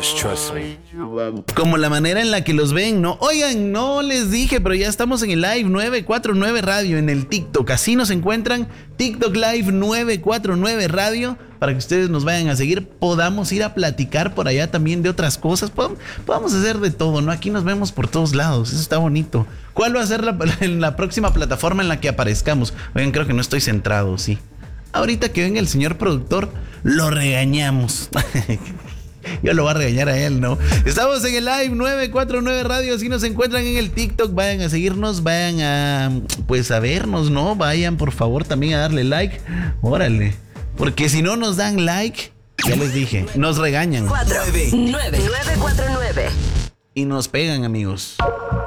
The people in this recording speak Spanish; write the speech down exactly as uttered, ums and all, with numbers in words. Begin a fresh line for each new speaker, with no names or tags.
Just trust me.
Como la manera en la que los ven, ¿no? Oigan, no les dije, pero ya estamos en el Live nueve cuatro nueve Radio, en el TikTok. Así nos encuentran, TikTok Live nueve cuatro nueve Radio, para que ustedes nos vayan a seguir. Podamos ir a platicar por allá también de otras cosas. Podamos, podamos hacer de todo, ¿no? Aquí nos vemos por todos lados. Eso está bonito. ¿Cuál va a ser la, la próxima plataforma en la que aparezcamos? Oigan, creo que no estoy centrado, sí. Ahorita que venga el señor productor, lo regañamos. Yo lo voy a regañar a él, ¿no? Estamos en el Live nueve cuatro nueve Radio. Si nos encuentran en el TikTok, vayan a seguirnos, vayan a, pues a vernos, ¿no? Vayan por favor también a darle like. Órale. Porque si no nos dan like, ya les dije, nos regañan.
cuatro nueve nueve cuatro nueve
Y nos pegan, amigos.